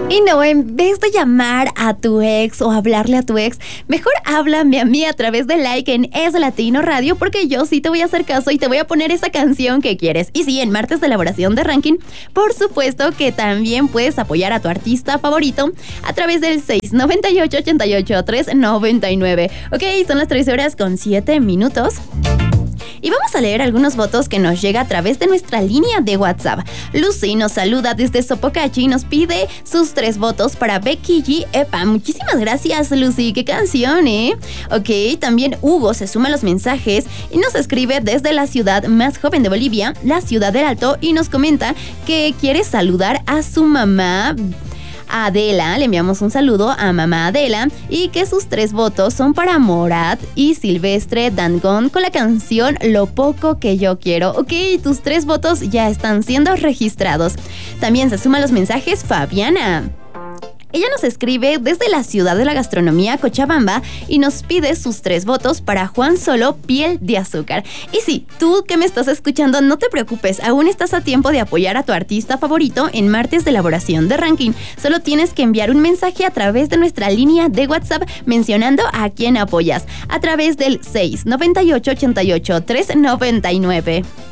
Y no, en vez de llamar a tu ex o hablarle a tu ex, mejor háblame a mí a través de like en Es Latino Radio, porque yo sí te voy a hacer caso y te voy a poner esa canción que quieres. Y sí, en martes de elaboración de ranking, por supuesto que también puedes apoyar a tu artista favorito a través del 698-88-399. Ok, son las 13:07. Y vamos a leer algunos votos que nos llega a través de nuestra línea de WhatsApp. Lucy nos saluda desde Sopocachi y nos pide sus 3 votos para Becky G. Epa, muchísimas gracias, Lucy. ¡Qué canción, eh! Ok, también Hugo se suma a los mensajes y nos escribe desde la ciudad más joven de Bolivia, la Ciudad del Alto, y nos comenta que quiere saludar a su mamá Adela. Le enviamos un saludo a mamá Adela y que sus 3 votos son para Morat y Silvestre Dangond con la canción Lo Poco Que Yo Quiero. Ok, tus 3 votos ya están siendo registrados. También se suman los mensajes Fabiana. Ella nos escribe desde la ciudad de la gastronomía, Cochabamba, y nos pide sus 3 votos para Juan Solo, Piel de Azúcar. Y sí, tú que me estás escuchando, no te preocupes, aún estás a tiempo de apoyar a tu artista favorito en martes de elaboración de ranking. Solo tienes que enviar un mensaje a través de nuestra línea de WhatsApp mencionando a quién apoyas, a través del 698-88-399.